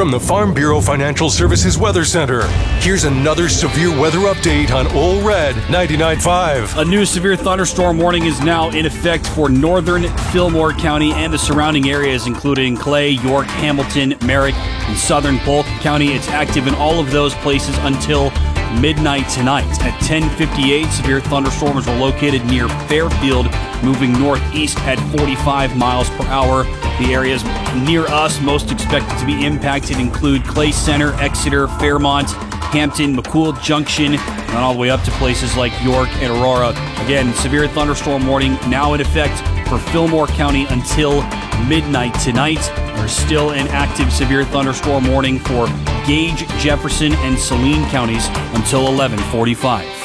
from the Farm Bureau Financial Services Weather Center. Here's another severe weather update on Ole Red 99.5. A new severe thunderstorm warning is now in effect for northern Fillmore County and the surrounding areas, including Clay, York, Hamilton, Merrick, and southern Polk County. It's active in all of those places until midnight tonight. At 10:58, severe thunderstorms were located near Fairfield, moving northeast at 45 miles per hour. The areas near us most expected to be impacted include Clay Center, Exeter, Fairmont, Hampton, McCool Junction, and all the way up to places like York and Aurora. Again, severe thunderstorm warning now in effect for Fillmore County until midnight tonight. There's still an active severe thunderstorm warning for Gage, Jefferson, and Saline counties until 11:45.